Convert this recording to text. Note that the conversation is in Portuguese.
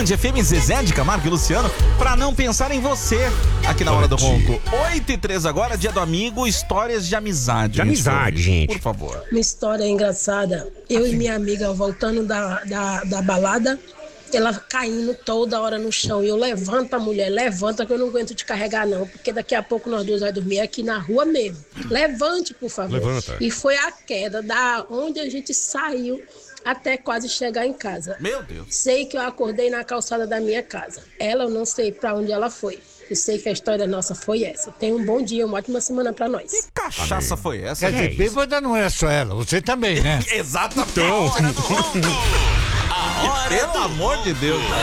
Band FM, Zezé de Camargo e Luciano, pra não pensar em você. Aqui na Hora do Ronco. 8h03 agora, dia do amigo, histórias de amizade. De amizade, gente. Por favor. Uma história engraçada. Eu e minha amiga voltando da balada, ela caindo toda hora no chão. E eu, levanta, mulher, levanta, que eu não aguento te carregar, não. Porque daqui a pouco nós duas vamos dormir aqui na rua mesmo. Levante, por favor. Levanta. E foi a queda da onde a gente saiu até quase chegar em casa. Meu Deus. Sei que eu acordei na calçada da minha casa. Ela, eu não sei pra onde ela foi. Eu sei que a história nossa foi essa. Tenha um bom dia, uma ótima semana pra nós. Que cachaça foi essa, Quer dizer, bêbada não é só ela, você também, né? Exatamente. Então. Pelo amor de Deus.